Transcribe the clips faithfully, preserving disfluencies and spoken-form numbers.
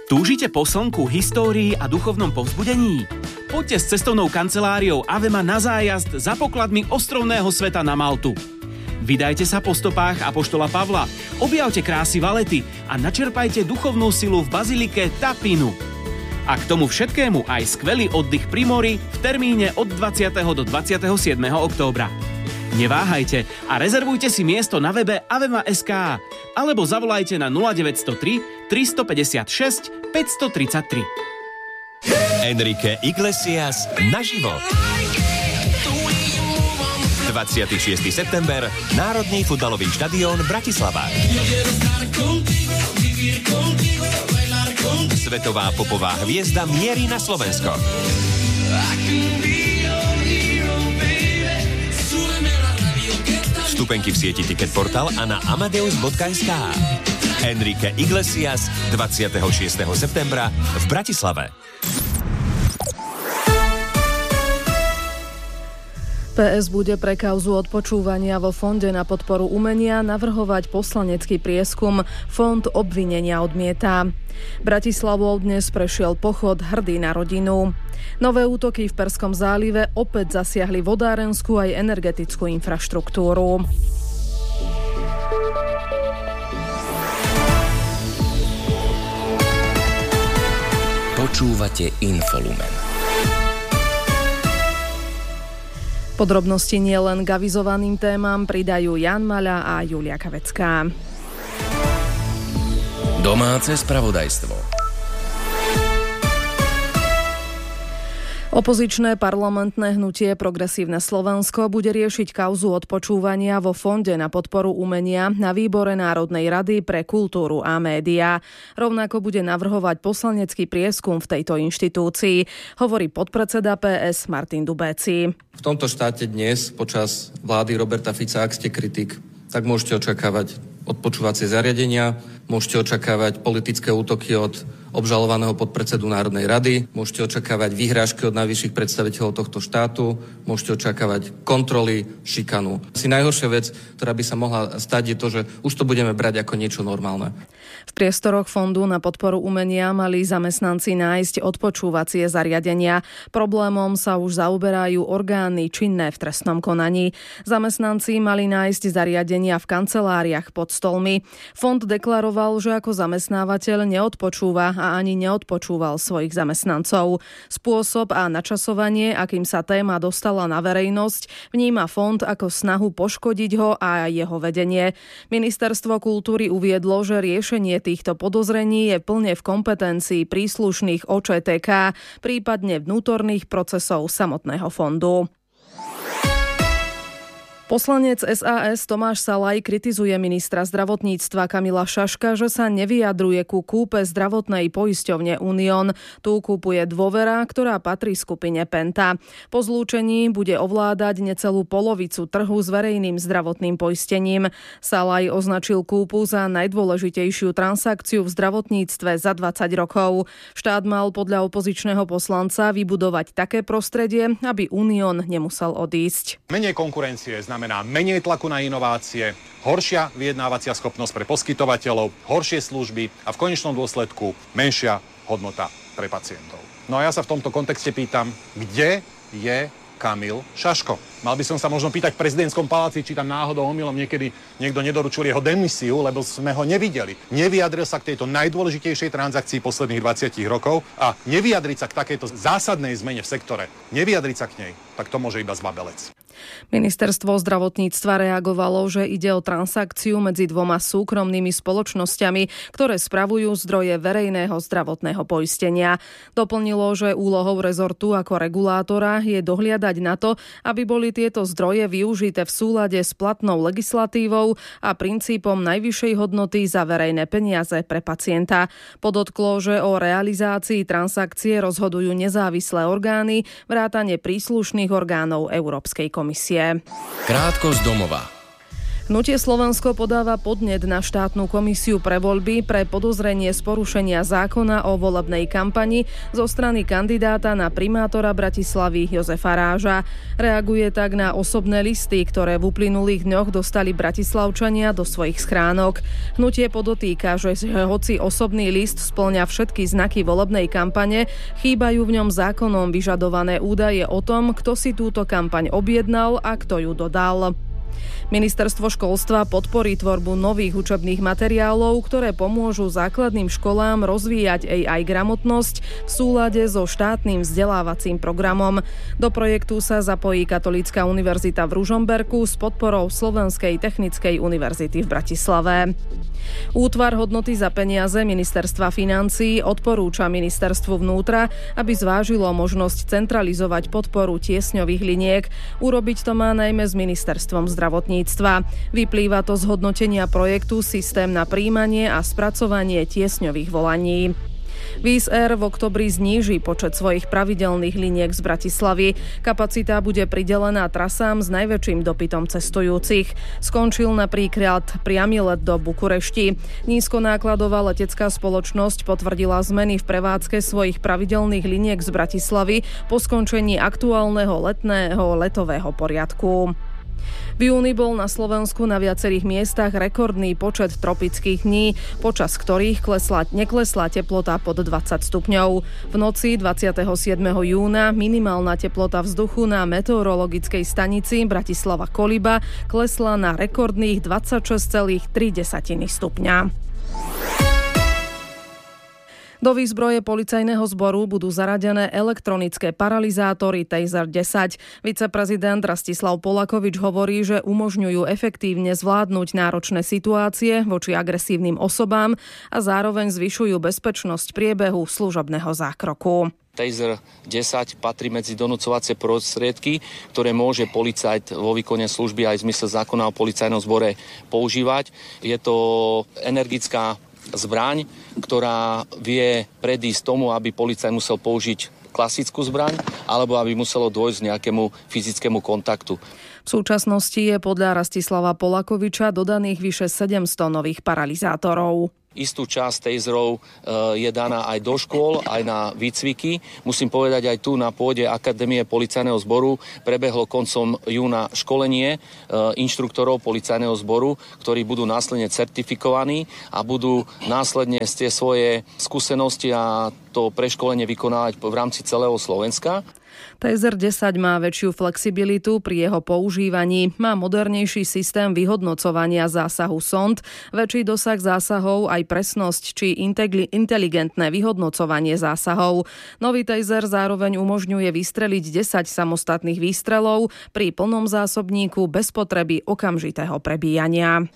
Túžite po slnku, histórii a duchovnom povzbudení? Poďte s cestovnou kanceláriou Avema na zájazd za pokladmi ostrovného sveta na Maltu. Vydajte sa po stopách apoštola Pavla, objavte krásy Valety a načerpajte duchovnú silu v bazilike Tapinu. A k tomu všetkému aj skvelý oddych pri mori v termíne od dvadsiateho do dvadsiateho siedmeho októbra. Neváhajte a rezervujte si miesto na webe avema bodka es ká alebo zavolajte na nula deväť nula tri, tristopäťdesiatšesť, päťstotridsaťtri. Enrique Iglesias naživo. dvadsiateho šiesteho september, Národný futbalový štadión Bratislava. Svetová popová hviezda mierí na Slovensko. Vstupenky v sieti Ticketportal a na amadeus bodka es ká. Enrique Iglesias dvadsiateho šiesteho septembra v Bratislave. pé es bude pre kauzu odpočúvania vo Fonde na podporu umenia navrhovať poslanecký prieskum. Fond obvinenia odmieta. Bratislavou dnes prešiel pochod Hrdý na rodinu. Nové útoky v Perskom zálive opäť zasiahli vodárenskú aj energetickú infraštruktúru. Počúvate Infolumen. Podrobnosti nielen k avizovaným témam pridajú Jan Maľa a Julia Kavecká. Domáce spravodajstvo. Opozičné parlamentné hnutie Progresívne Slovensko bude riešiť kauzu odpočúvania vo Fonde na podporu umenia na výbore Národnej rady pre kultúru a médiá. Rovnako bude navrhovať poslanecký prieskum v tejto inštitúcii, hovorí podpredseda pé es Martin Dubéci. V tomto štáte dnes, počas vlády Roberta Fica, ak ste kritik, tak môžete očakávať odpočúvacie zariadenia, môžete očakávať politické útoky od obžalovaného podpredsedu Národnej rady, môžete očakávať vyhrážky od najvyšších predstaviteľov tohto štátu, môžete očakávať kontroly, šikanu. Asi najhoršia vec, ktorá by sa mohla stať, je to, že už to budeme brať ako niečo normálne. V priestoroch Fondu na podporu umenia mali zamestnanci nájsť odpočúvacie zariadenia. Problémom sa už zaoberajú orgány činné v trestnom konaní. Zamestnanci mali nájsť zariadenia v kanceláriách pod stolmi. Fond deklaroval, že ako zamestnávateľ neodpočúva a ani neodpočúval svojich zamestnancov. Spôsob a načasovanie, akým sa téma dostala na verejnosť, vníma fond ako snahu poškodiť ho a jeho vedenie. Ministerstvo kultúry uviedlo, že riešenie týchto podozrení je plne v kompetencii príslušných ó č té ká, prípadne vnútorných procesov samotného fondu. Poslanec es a es Tomáš Salaj kritizuje ministra zdravotníctva Kamila Šaška, že sa nevyjadruje ku kúpe zdravotnej poisťovne Unión. Tu kúpuje Dôvera, ktorá patrí skupine Penta. Po zlúčení bude ovládať necelú polovicu trhu s verejným zdravotným poistením. Salaj označil kúpu za najdôležitejšiu transakciu v zdravotníctve za dvadsať rokov. Štát mal podľa opozičného poslanca vybudovať také prostredie, aby Unión nemusel odísť. Menej konkurencie znamená menej tlaku na inovácie, horšia vyjednávacia schopnosť pre poskytovateľov, horšie služby a v konečnom dôsledku menšia hodnota pre pacientov. No a ja sa v tomto kontexte pýtam, kde je Kamil Šaško? Mal by som sa možno pýtať v prezidentskom paláci, či tam náhodou omylom niekedy niekto nedoručil jeho demisiu, lebo sme ho nevideli. Nevyjadril sa k tejto najdôležitejšej transakcii posledných dvadsať rokov a nevyjadriť sa k takejto zásadnej zmene v sektore, nevyjadriť sa k nej, tak to môže iba zbabelec. Ministerstvo zdravotníctva reagovalo, že ide o transakciu medzi dvoma súkromnými spoločnosťami, ktoré spravujú zdroje verejného zdravotného poistenia. Doplnilo, že úlohou rezortu ako regulátora je dohliadať na to, aby boli tieto zdroje využité v súlade s platnou legislatívou a princípom najvyššej hodnoty za verejné peniaze pre pacienta. Podotklo, že o realizácii transakcie rozhodujú nezávislé orgány, vrátane príslušných orgánov Európskej komisie. Krátko z domova. Hnutie Slovensko podáva podnet na štátnu komisiu pre voľby pre podozrenie z porušenia zákona o volebnej kampani zo strany kandidáta na primátora Bratislavy Jozefa Ráža. Reaguje tak na osobné listy, ktoré v uplynulých dňoch dostali bratislavčania do svojich schránok. Hnutie podotýka, že hoci osobný list spĺňa všetky znaky volebnej kampane, chýbajú v ňom zákonom vyžadované údaje o tom, kto si túto kampaň objednal a kto ju dodal. Ministerstvo školstva podporí tvorbu nových učebných materiálov, ktoré pomôžu základným školám rozvíjať á í gramotnosť v súlade so štátnym vzdelávacím programom. Do projektu sa zapojí Katolícka univerzita v Ružomberku s podporou Slovenskej technickej univerzity v Bratislave. Útvar hodnoty za peniaze Ministerstva financií odporúča Ministerstvu vnútra, aby zvážilo možnosť centralizovať podporu tiesňových liniek. Urobiť to má najmä s Ministerstvom zdravotníctva. Vyplýva to z hodnotenia projektu Systém na prijímanie a spracovanie tiesňových volaní. Wizz Air v oktobri zníži počet svojich pravidelných liniek z Bratislavy. Kapacita bude pridelená trasám s najväčším dopytom cestujúcich. Skončil napríklad priamy let do Bukurešti. Nízkonákladová letecká spoločnosť potvrdila zmeny v prevádzke svojich pravidelných liniek z Bratislavy po skončení aktuálneho letného letového poriadku. V júni bol na Slovensku na viacerých miestach rekordný počet tropických dní, počas ktorých klesla, neklesla teplota pod dvadsať stupňov. V noci dvadsiateho siedmeho júna minimálna teplota vzduchu na meteorologickej stanici Bratislava Koliba klesla na rekordných dvadsaťšesť celá tri stupňa. Do výzbroje policajného zboru budú zaradené elektronické paralizátory Taser desať. Viceprezident Rastislav Polakovič hovorí, že umožňujú efektívne zvládnuť náročné situácie voči agresívnym osobám a zároveň zvyšujú bezpečnosť priebehu služobného zákroku. Taser desať patrí medzi donúcovacie prostriedky, ktoré môže policajt vo výkone služby aj v zmysle zákona o policajnom zbore používať. Je to energická zbraň, ktorá vie predísť tomu, aby policajt musel použiť klasickú zbraň, alebo aby muselo dôjsť k nejakému fyzickému kontaktu. V súčasnosti je podľa Rastislava Polakoviča dodaných vyše sedemsto nových paralizátorov. Istú časť taserov je daná aj do škôl, aj na výcviky. Musím povedať, aj tu na pôde Akadémie policajného zboru prebehlo koncom júna školenie inštruktorov policajného zboru, ktorí budú následne certifikovaní a budú následne tie svoje skúsenosti a to preškolenie vykonávať v rámci celého Slovenska. Taser desať má väčšiu flexibilitu pri jeho používaní, má modernejší systém vyhodnocovania zásahu sond, väčší dosah zásahov, aj presnosť či inteligentné vyhodnocovanie zásahov. Nový Taser zároveň umožňuje vystreliť desať samostatných výstrelov pri plnom zásobníku bez potreby okamžitého prebíjania.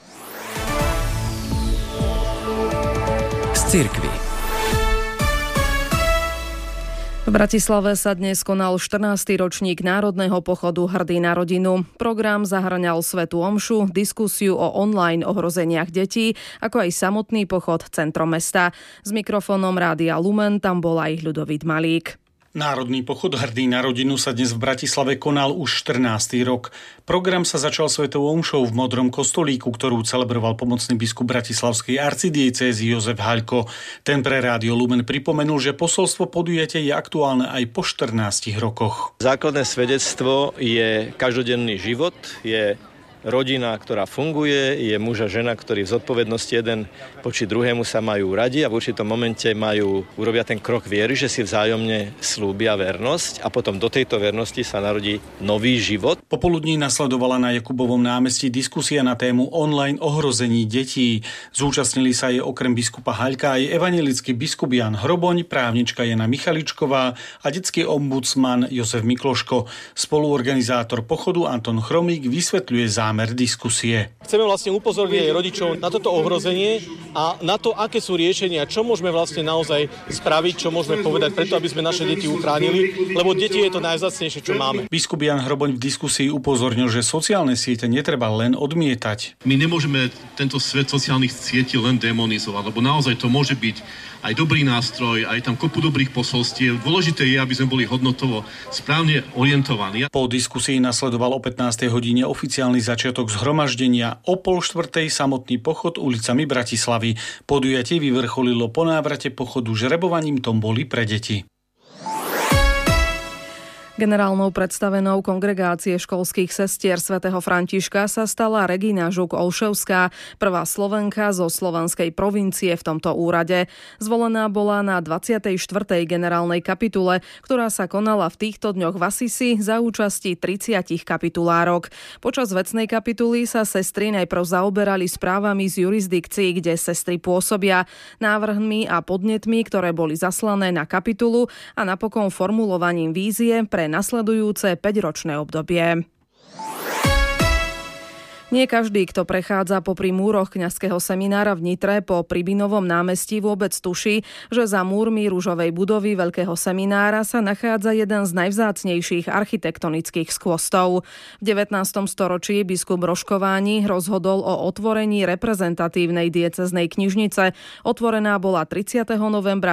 Z cirkvi. V Bratislave sa dnes konal štrnásty ročník Národného pochodu Hrdý na rodinu. Program zahŕňal svätú omšu, diskusiu o online ohrozeniach detí, ako aj samotný pochod centrom mesta. S mikrofónom Rádia Lumen tam bol aj Ľudovít Malík. Národný pochod Hrdý na rodinu sa dnes v Bratislave konal už štrnásty rok. Program sa začal svetou omšou v Modrom kostolíku, ktorú celebroval pomocný biskup bratislavskej arcidiecézy Jozef Haľko. Ten pre Rádio Lumen pripomenul, že posolstvo podujatia je aktuálne aj po štrnástich rokoch. Základné svedectvo je každodenný život, je rodina, ktorá funguje, je muž a žena, ktorí v zodpovednosti jeden voči druhému sa majú radi a v určitom momente majú, urobia ten krok viery, že si vzájomne slúbia vernosť a potom do tejto vernosti sa narodí nový život. Popoludní nasledovala na Jakubovom námestí diskusia na tému online ohrození detí. Zúčastnili sa jej okrem biskupa Haľka aj evanjelický biskup Jan Hroboň, právnička Jana Michaličková a detský ombudsman Jozef Mikloško. Spoluorganizátor pochodu Anton Chromík vysvetľuje zámer zámer diskusie. Chceme vlastne upozorniť rodičov na toto ohrozenie a na to, aké sú riešenia, čo môžeme vlastne naozaj spraviť, čo môžeme povedať preto, aby sme naše deti uchránili, lebo deti je to najvzácnejšie, čo máme. Biskup Jan Hroboň v diskusii upozornil, že sociálne siete netreba len odmietať. My nemôžeme tento svet sociálnych sietí len demonizovať, lebo naozaj to môže byť aj dobrý nástroj, aj tam kopu dobrých posolstiev. Dôležité je, aby sme boli hodnotovo správne orientovaní. Po diskusii nasledoval o pätnástej hodine oficiálny začiatok začiatok zhromaždenia, o pol štvrtej samotný pochod ulicami Bratislavy. Podujatie vyvrcholilo po návrate pochodu žrebovaním tomboly pre deti. Generálnou predstavenou Kongregácie školských sestier svätého Františka sa stala Regina Žuk-Olševská, prvá Slovenka zo slovanskej provincie v tomto úrade. Zvolená bola na dvadsiatej štvrtej generálnej kapitule, ktorá sa konala v týchto dňoch v Asisi za účasti tridsať kapitulárok. Počas vecnej kapituly sa sestry najprv zaoberali správami z jurisdikcií, kde sestry pôsobia, návrhmi a podnetmi, ktoré boli zaslané na kapitulu a napokon formulovaním vízie pre nasledujúce päťročné obdobie. Nie každý, kto prechádza popri múroch kňazského seminára v Nitre po Pribinovom námestí, vôbec tuší, že za múrmi ružovej budovy Veľkého seminára sa nachádza jeden z najvzácnejších architektonických skvostov. V devätnástom storočí biskup Rožkováni rozhodol o otvorení reprezentatívnej diecéznej knižnice. Otvorená bola tridsiateho novembra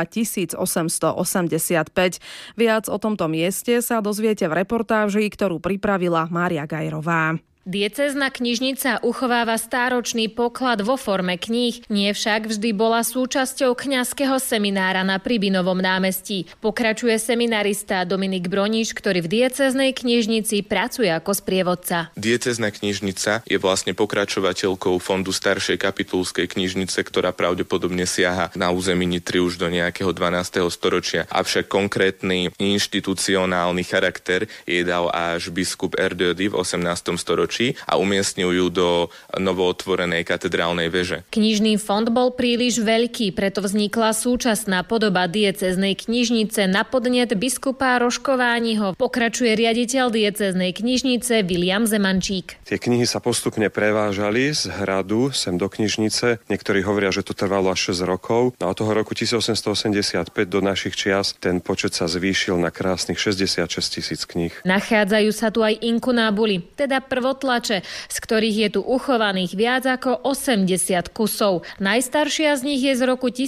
tisícosemstoosemdesiatpäť. Viac o tomto mieste sa dozviete v reportáži, ktorú pripravila Mária Gajrová. Diecézna knižnica uchováva stáročný poklad vo forme kníh, nie však vždy bola súčasťou kňazského seminára na Pribinovom námestí. Pokračuje seminarista Dominik Broniš, ktorý v diecéznej knižnici pracuje ako sprievodca. Diecézna knižnica je vlastne pokračovateľkou fondu staršej kapitulskej knižnice, ktorá pravdepodobne siaha na území Nitry už do nejakého dvanásteho storočia. Avšak konkrétny inštitucionálny charakter jej dal až biskup Erdődy v osemnástom storočí a umiestnil ju do novootvorenej katedrálnej veže. Knižný fond bol príliš veľký, preto vznikla súčasná podoba diecéznej knižnice na podnet biskupa Rožkovániho. Pokračuje riaditeľ diecéznej knižnice Viliam Zemančík. Tie knihy sa postupne prevážali z hradu sem do knižnice. Niektorí hovoria, že to trvalo až šesť rokov. A od toho roku tisícosemstoosemdesiatpäť do našich čias ten počet sa zvýšil na krásnych šesťdesiatšesť tisíc kníh. Nachádzajú sa tu aj inkunábuly, teda prvotlače, z ktorých je tu uchovaných viac ako osemdesiat kusov. Najstaršia z nich je z roku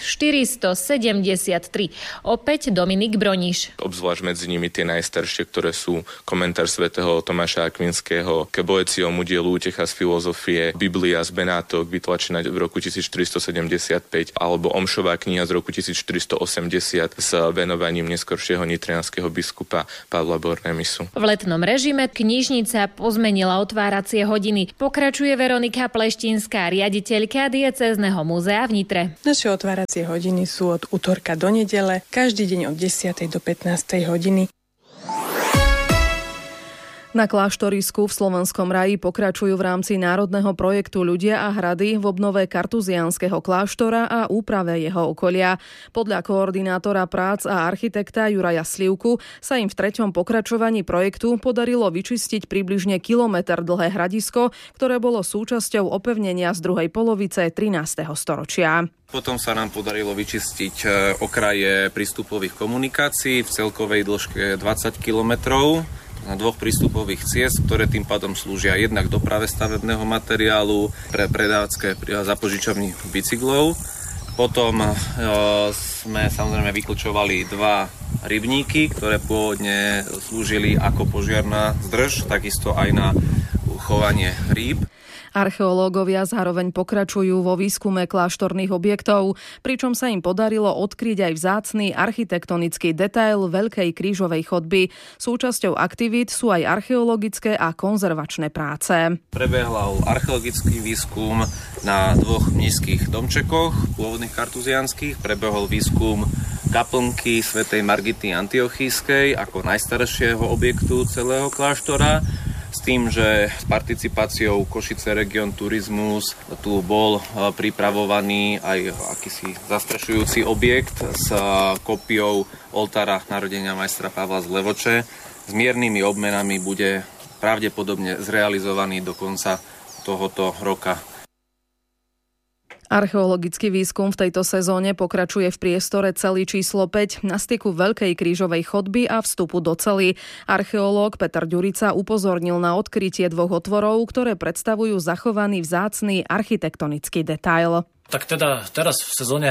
tisícštyristosedemdesiattri. Opäť Dominik Broniš. Obzvlášť medzi nimi tie najstaršie, ktoré sú komentár svätého Tomáša Akvinského k Boeciomu dielu Útecha z filozofie, Biblia z Benátok, vytlačená v roku tisícštyristosedemdesiatpäť, alebo Omšová kniha z roku tisícštyristoosemdesiat s venovaním neskoršieho nitrianskeho biskupa Pavla Bornemisu. V letnom režime knižnica pozmenila otváracie hodiny. Pokračuje Veronika Pleštinská, riaditeľka diecézneho múzea v Nitre. Naše otváracie hodiny sú od utorka do nedele, každý deň od desiatej do pätnástej hodiny. Na kláštorisku v Slovenskom raji pokračujú v rámci národného projektu Ľudia a hrady v obnove kartuziánskeho kláštora a úprave jeho okolia. Podľa koordinátora prác a architekta Juraja Slivku sa im v treťom pokračovaní projektu podarilo vyčistiť približne kilometr dlhé hradisko, ktoré bolo súčasťou opevnenia z druhej polovice trinásteho storočia. Potom sa nám podarilo vyčistiť okraje prístupových komunikácií v celkovej dĺžke dvadsať kilometrov. Na dvoch prístupových ciest, ktoré tým pádom slúžia jednak doprave stavebného materiálu pre predávacké zapožičovní bicyklov. Potom e, sme samozrejme vyklčovali dva rybníky, ktoré pôvodne slúžili ako požiarna zdrž, takisto aj na chovanie rýb. Archeológovia zároveň pokračujú vo výskume kláštorných objektov, pričom sa im podarilo odkryť aj vzácny architektonický detail Veľkej krížovej chodby. Súčasťou aktivít sú aj archeologické a konzervačné práce. Prebehol archeologický výskum na dvoch mníšskych domčekoch, pôvodných kartuziánskych. Prebehol výskum kaplnky svätej Margity Antiochískej ako najstaršieho objektu celého kláštora. S tým, že s participáciou Košice Region Turizmus tu bol pripravovaný aj akýsi zastrešujúci objekt s kópiou oltára narodenia majstra Pavla z Levoče. S miernymi obmenami bude pravdepodobne zrealizovaný do konca tohoto roka. Archeologický výskum v tejto sezóne pokračuje v priestore Cely číslo päť na styku Veľkej krížovej chodby a vstupu do Cely. Archeológ Peter Ďurica upozornil na odkrytie dvoch otvorov, ktoré predstavujú zachovaný vzácny architektonický detail. Tak teda teraz v sezóne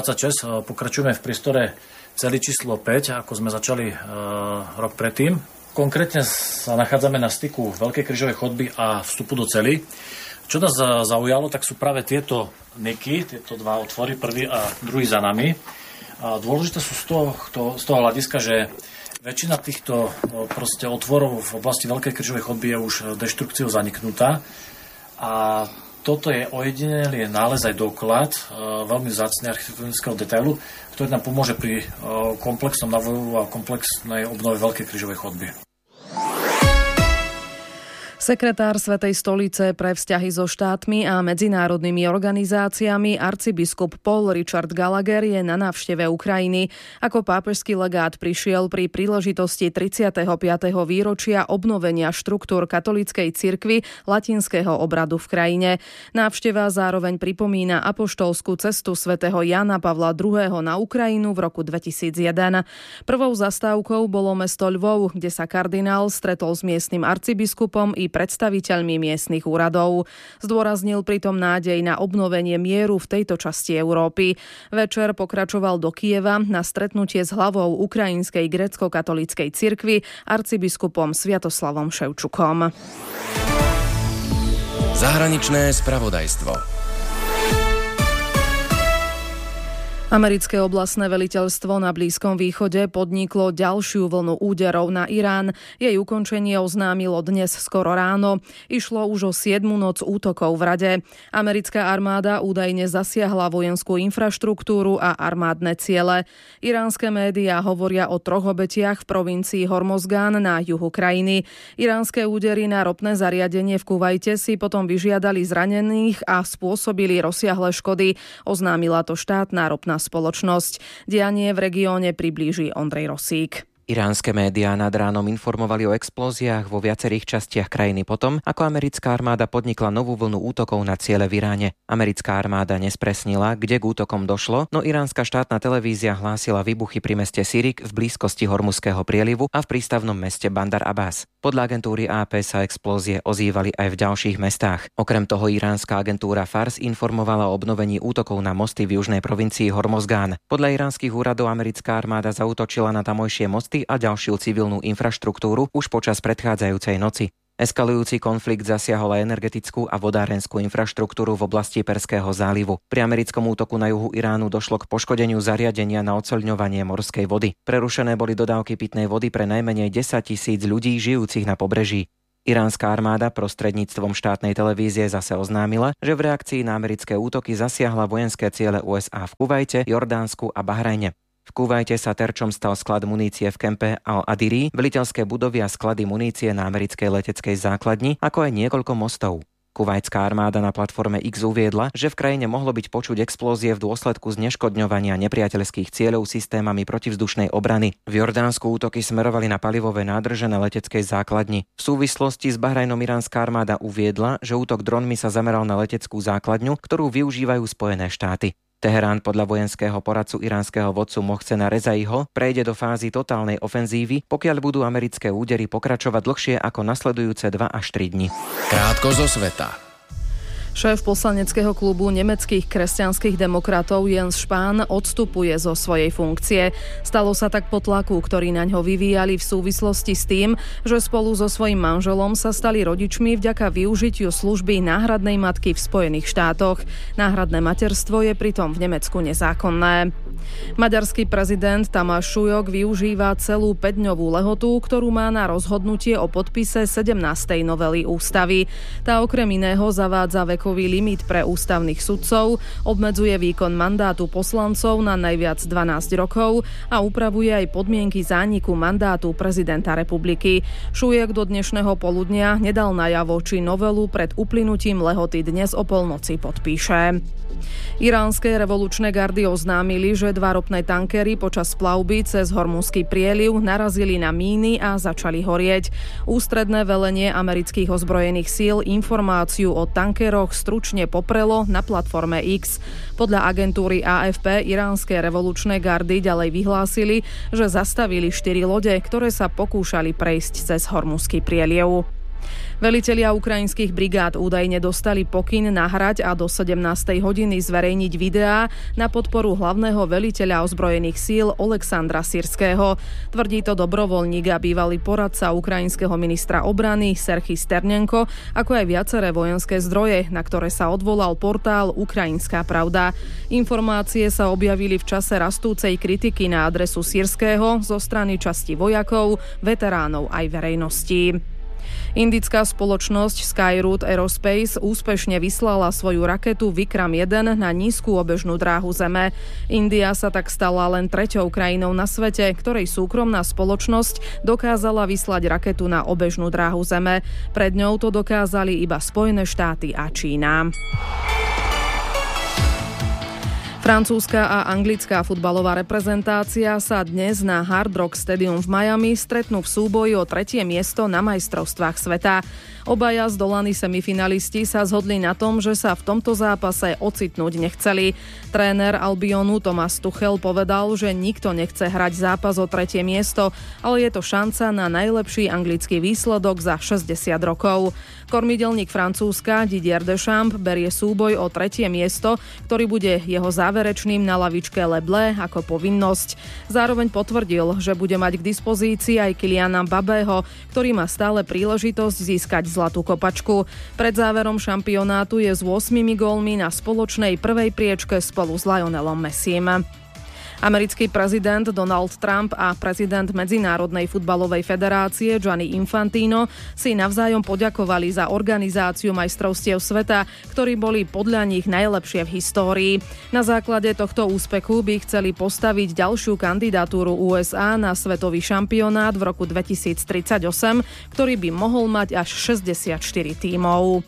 dvetisícdvadsaťšesť pokračujeme v priestore Cely číslo päť, ako sme začali rok predtým. konkrétne sa nachádzame na styku Veľkej krížovej chodby a vstupu do cely. Čo nás zaujalo, tak sú práve tieto niky, tieto dva otvory, prvý a druhý za nami. A dôležité sú z toho, z toho hľadiska, že väčšina týchto proste otvorov v oblasti Veľkej krížovej chodby je už deštrukciou zaniknutá. A toto je ojedinelý nález aj doklad veľmi vzácny architektonického detailu, ktorý nám pomôže pri komplexnom návrhu a komplexnej obnove Veľkej krížovej chodby. Sekretár Svätej stolice pre vzťahy so štátmi a medzinárodnými organizáciami arcibiskup Paul Richard Gallagher je na návšteve Ukrajiny. Ako pápežský legát prišiel pri príležitosti tridsiateho piateho výročia obnovenia štruktúr katolíckej cirkvi latinského obradu v krajine. Návšteva zároveň pripomína apoštolskú cestu svätého Jána Pavla druhého. na Ukrajinu v roku dvetisícjeden. Prvou zastávkou bolo mesto Lvov, kde sa kardinál stretol s miestnym arcibiskupom i predstaviteľmi miestnych úradov. Zdôraznil pritom nádej na obnovenie mieru v tejto časti Európy. Večer pokračoval do Kieva na stretnutie s hlavou ukrajinskej grécko-katolíckej cirkvi arcibiskupom Sviatoslavom Ševčukom. Zahraničné spravodajstvo. Americké oblastné veliteľstvo na Blízkom východe podniklo ďalšiu vlnu úderov na Irán. Jej ukončenie oznámilo dnes skoro ráno. Išlo už o siedmu noc útokov v rade. Americká armáda údajne zasiahla vojenskú infraštruktúru a armádne ciele. Iránske médiá hovoria o troch obetiach v provincii Hormozgán na juhu krajiny. Iránske údery na ropné zariadenie v Kuvajte si potom vyžiadali zranených a spôsobili rozsiahle škody. Oznámila to štátna ropná spoločnosť. Dianie v regióne priblíži Ondrej Rosík. Iránske médiá nad ránom informovali o explóziách vo viacerých častiach krajiny potom, ako americká armáda podnikla novú vlnu útokov na ciele v Iráne. Americká armáda nespresnila, kde k útokom došlo, no iránska štátna televízia hlásila výbuchy pri meste Sirik v blízkosti Hormuzského prielivu a v prístavnom meste Bandar Abbas. Podľa agentúry á pé sa explózie ozývali aj v ďalších mestách. Okrem toho iránska agentúra Fars informovala o obnovení útokov na mosty v južnej provincii Hormozgán. Podľa iránskych úradov americká armáda zaútočila na tamojšie mosty a ďalšiu civilnú infraštruktúru už počas predchádzajúcej noci. Eskalujúci konflikt zasiahol aj energetickú a vodárenskú infraštruktúru v oblasti Perského zálivu. Pri americkom útoku na juhu Iránu došlo k poškodeniu zariadenia na oceľňovanie morskej vody. Prerušené boli dodávky pitnej vody pre najmenej desaťtisíc ľudí žijúcich na pobreží. Iránska armáda prostredníctvom štátnej televízie zase oznámila, že v reakcii na americké útoky zasiahla vojenské ciele ú es á v Kuvajte, Jordánsku a Bahrajne. V Kuvajte sa terčom stal sklad munície v kempe Al-Adiri, veliteľské budovy a sklady munície na americkej leteckej základni, ako aj niekoľko mostov. Kuvajtská armáda na platforme X uviedla, že v krajine mohlo byť počuť explózie v dôsledku zneškodňovania nepriateľských cieľov systémami protivzdušnej obrany. V Jordánsku útoky smerovali na palivové nádrže na leteckej základni. V súvislosti s Bahrajnom iránska armáda uviedla, že útok dronmi sa zameral na leteckú základňu, ktorú využívajú Spojené štáty. Teherán podľa vojenského poradcu iránskeho vodcu Mohsena Rezaiho prejde do fázy totálnej ofenzívy, pokiaľ budú americké údery pokračovať dlhšie ako nasledujúce dva až tri dni. Krátko zo sveta. Šéf poslaneckého klubu nemeckých kresťanských demokratov Jens Spahn odstupuje zo svojej funkcie. Stalo sa tak po tlaku, ktorý naňho vyvíjali v súvislosti s tým, že spolu so svojím manželom sa stali rodičmi vďaka využitiu služby náhradnej matky v Spojených štátoch. Náhradné materstvo je pritom v Nemecku nezákonné. Maďarský prezident Tamáš Šujok využíva celú päťdňovú lehotu, ktorú má na rozhodnutie o podpise sedemnástej novely ústavy. Tá okrem iného zavádza vekový limit pre ústavných sudcov, obmedzuje výkon mandátu poslancov na najviac dvanásť rokov a upravuje aj podmienky zániku mandátu prezidenta republiky. Šujok do dnešného poludnia nedal najavo, či novelu pred uplynutím lehoty dnes o polnoci podpíše. Iránske revolučné gardy oznámili, že dva ropné tankery počas plavby cez Hormuzský prieliv narazili na míny a začali horieť. Ústredné velenie amerických ozbrojených síl informáciu o tankeroch stručne poprelo na platforme X. Podľa agentúry á ef pé iránske revolučné gardy ďalej vyhlásili, že zastavili štyri lode, ktoré sa pokúšali prejsť cez Hormuzský prieliv. Velitelia ukrajinských brigád údajne dostali pokyn nahrať a do sedemnástej hodiny zverejniť videá na podporu hlavného veliteľa ozbrojených síl Oleksandra Syrského. Tvrdí to dobrovoľník a bývalý poradca ukrajinského ministra obrany Serhij Sternenko, ako aj viaceré vojenské zdroje, na ktoré sa odvolal portál Ukrajinská pravda. Informácie sa objavili v čase rastúcej kritiky na adresu Syrského zo strany časti vojakov, veteránov aj verejnosti. Indická spoločnosť Skyroot Aerospace úspešne vyslala svoju raketu Vikram jeden na nízku obežnú dráhu Zeme. India sa tak stala len treťou krajinou na svete, ktorej súkromná spoločnosť dokázala vyslať raketu na obežnú dráhu Zeme. Pred ňou to dokázali iba Spojené štáty a Čína. Francúzska a anglická futbalová reprezentácia sa dnes na Hard Rock Stadium v Miami stretnú v súboji o tretie miesto na majstrovstvách sveta. Obaja zdolaní semifinalisti sa zhodli na tom, že sa v tomto zápase ocitnúť nechceli. Tréner Albionu Thomas Tuchel povedal, že nikto nechce hrať zápas o tretie miesto, ale je to šanca na najlepší anglický výsledok za šesťdesiat rokov. Kormidelník Francúzska Didier Deschamps berie súboj o tretie miesto, ktorý bude jeho záverečným na lavičke Le Bleu ako povinnosť. Zároveň potvrdil, že bude mať k dispozícii aj Kyliana Mbappého, ktorý má stále príležitosť získať zlatú kopačku. Pred záverom šampionátu je s ôsmimi gólmi na spoločnej prvej priečke spolu s Lionelom Messim. Americký prezident Donald Trump a prezident Medzinárodnej futbalovej federácie Gianni Infantino si navzájom poďakovali za organizáciu majstrovstiev sveta, ktorí boli podľa nich najlepšie v histórii. Na základe tohto úspechu by chceli postaviť ďalšiu kandidatúru ú es á na svetový šampionát v roku dvetisíctridsaťosem, ktorý by mohol mať až šesťdesiatštyri tímov.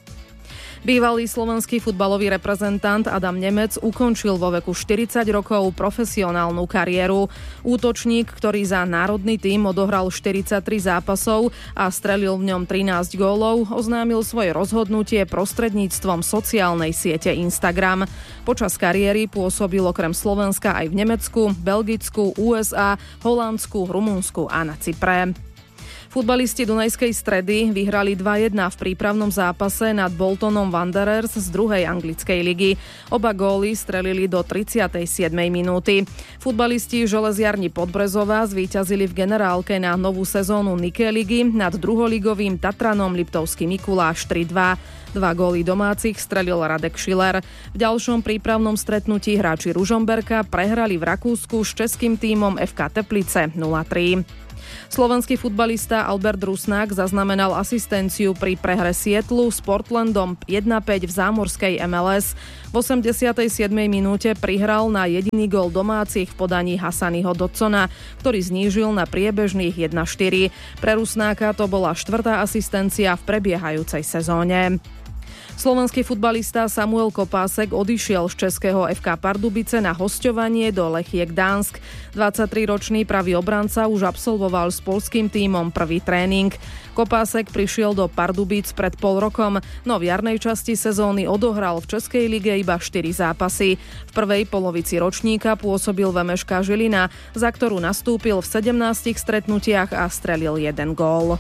Bývalý slovenský futbalový reprezentant Adam Nemec ukončil vo veku štyridsať rokov profesionálnu kariéru. Útočník, ktorý za národný tím odohral štyridsaťtri zápasov a strelil v ňom trinásť gólov, oznámil svoje rozhodnutie prostredníctvom sociálnej siete Instagram. Počas kariéry pôsobil okrem Slovenska aj v Nemecku, Belgicku, ú es á, Holandsku, Rumunsku a na Cypre. Futbalisti Dunajskej Stredy vyhrali dva jedna v prípravnom zápase nad Boltonom Wanderers z druhej anglickej ligy. Oba góly strelili do tridsiatej siedmej minúty. Futbalisti Železiarni Podbrezová zvíťazili v generálke na novú sezónu Nike ligy nad druholigovým Tatranom Liptovský Mikuláš tri dva. Dva góly domácich strelil Radek Schiller. V ďalšom prípravnom stretnutí hráči Ružomberka prehrali v Rakúsku s českým tímom ef ká Teplice nula tri. Slovenský futbalista Albert Rusnák zaznamenal asistenciu pri prehre Sietlu s Portlandom jedna päť v zámorskej em el es. V osemdesiatej siedmej minúte prihral na jediný gól domácich v podaní Hasaniho Dodsona, ktorý znížil na priebežných jedna štyri. Pre Rusnáka to bola štvrtá asistencia v prebiehajúcej sezóne. Slovenský futbalista Samuel Kopásek odišiel z českého ef ká Pardubice na hosťovanie do Lechie Gdansk. dvadsaťtriročný pravý obranca už absolvoval s poľským tímom prvý tréning. Kopásek prišiel do Pardubic pred pol rokom, no v jarnej časti sezóny odohral v Českej lige iba štyri zápasy. V prvej polovici ročníka pôsobil v em eš ká Žilina, za ktorú nastúpil v sedemnástich stretnutiach a strelil jeden gól.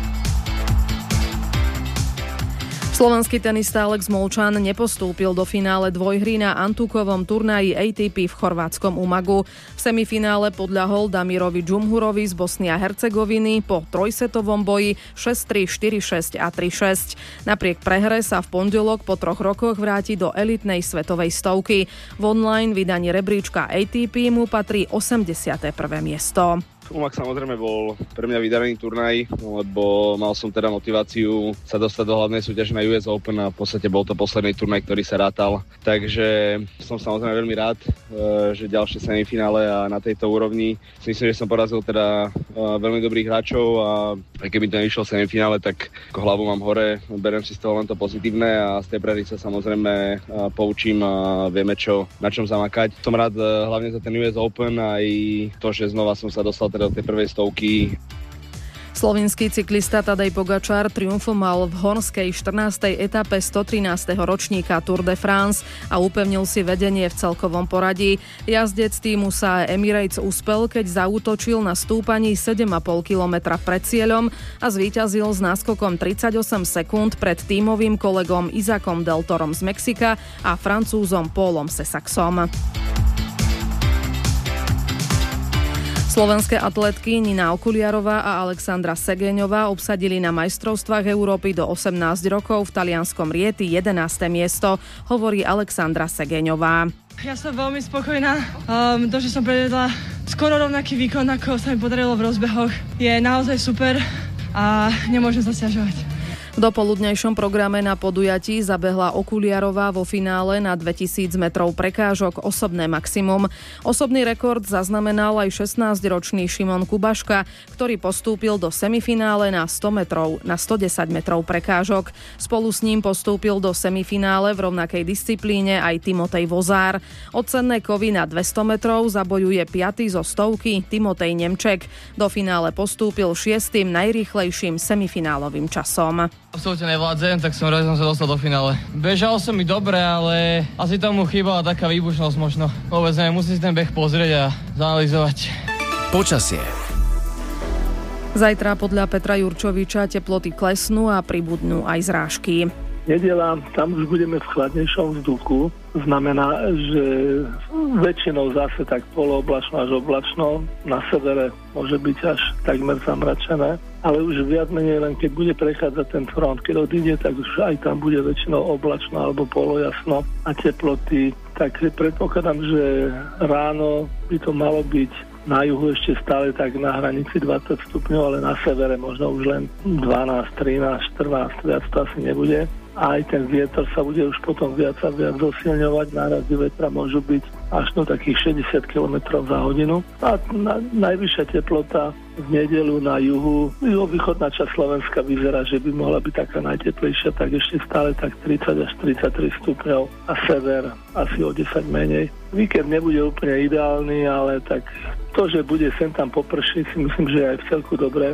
Slovenský tenista Alex Molčan nepostúpil do finále dvojhry na Antukovom turnaji á té pé v chorvátskom Umagu. V semifinále podľahol Damirovi Džumhurovi z Bosny a Hercegoviny po trojsetovom boji šesť tri, štyri šesť a tri šesť. Napriek prehre sa v pondelok po troch rokoch vráti do elitnej svetovej stovky. V online vydaní rebríčka á té pé mu patrí osemdesiate prvé miesto. Umag samozrejme bol pre mňa vydarený turnaj, lebo mal som teda motiváciu sa dostať do hlavnej súťaže na ú es Open a v podstate bol to posledný turnaj, ktorý sa rátal. Takže som samozrejme veľmi rád, že ďalšie semifinále a na tejto úrovni. Myslím, že som porazil teda veľmi dobrých hráčov a aj keby to nevyšlo v semifinále, tak ako hlavu mám hore, beriem si z toho len to pozitívne a z tej prehry sa samozrejme poučím a vieme, čo, na čom zamakať. Som rád hlavne za ten ú es Open a aj to, že znova som sa dostal do tej prvej stovky. Slovinský cyklista Tadej Pogačar triumfom mal v horskej štrnástej etape stotrinásteho ročníka Tour de France a upevnil si vedenie v celkovom poradí. Jazdec týmu es á e Emirates uspel, keď zaútočil na stúpaní sedem a pol kilometra pred cieľom a zvíťazil s náskokom tridsaťosem sekúnd pred tímovým kolegom Isaacom Del Torom z Mexika a Francúzom Paulom Sessaxom. Slovenské atletky Nina Okuliarová a Alexandra Segeňová obsadili na majstrovstvách Európy do osemnásť rokov v talianskom Rieti jedenáste miesto, hovorí Alexandra Segeňová. Ja som veľmi spokojná. Um, to, že som prevedla skoro rovnaký výkon, ako sa mi podarilo v rozbehoch, je naozaj super a nemôžem sa sťažovať. V dopoludnejšom programe na podujatí zabehla Okuliarová vo finále na dvetisíc metrov prekážok osobné maximum. Osobný rekord zaznamenal aj šestnásťročný Šimon Kubaška, ktorý postúpil do semifinále na sto metrov, na stodesať metrov prekážok. Spolu s ním postúpil do semifinále v rovnakej disciplíne aj Timotej Vozár. Od cenné kovy na dvesto metrov zabojuje piaty zo stovky Timotej Nemček. Do finále postúpil šiestym najrýchlejším semifinálovým časom. Absolútne nevládzem, tak som rád, že som sa dostal do finále. Bežal som mi dobre, ale asi tomu chýbala taká výbušnosť možno. Vôbec neviem, musím si ten beh pozrieť a zanalizovať. Počasie. Zajtra podľa Petra Jurčoviča teploty klesnú a pribudnú aj zrážky. Nedela, tam už budeme v chladnejšom vzduchu. Znamená, že väčšinou zase tak polooblačno až oblačno. Na severe môže byť až takmer zamračené. Ale už viac menej len keď bude prechádzať ten front, keď odíde, tak už aj tam bude väčšinou oblačno alebo polojasno a teploty. Takže predpokladám, že ráno by to malo byť na juhu ešte stále tak na hranici dvadsať stupňov, ale na severe možno už len dvanásť, trinásť, štrnásť, viac to asi nebude. A aj ten vietor sa bude už potom viac a viac zosilňovať. Nárazy vetra môžu byť až do takých šesťdesiat kilometrov za hodinu. A na, najvyššia teplota v nedeľu na juhu, juhovýchodná časť Slovenska vyzerá, že by mohla byť taká najteplejšia, tak ešte stále tak tridsať až tridsaťtri stupňov a sever asi o desať menej. Víkend nebude úplne ideálny, ale tak to, že bude sem tam popršiť, si myslím, že je aj v celku dobré.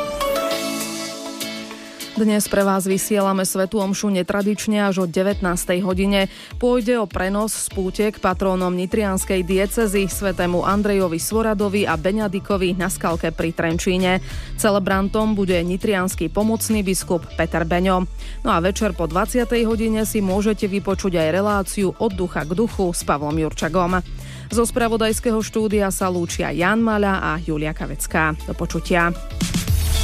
Dnes pre vás vysielame svätú omšu netradične až o devätnástej hodine. Pôjde o prenos z púte k patrónom nitrianskej diecézy svätému Andrejovi Svoradovi a Beňadikovi na Skalke pri Trenčíne. Celebrantom bude nitriansky pomocný biskup Peter Beňo. No a večer po dvadsiatej hodine si môžete vypočuť aj reláciu Od ducha k duchu s Pavlom Jurčagom. Zo spravodajského štúdia sa lúčia Jan Maľa a Julia Kavecká. Do počutia.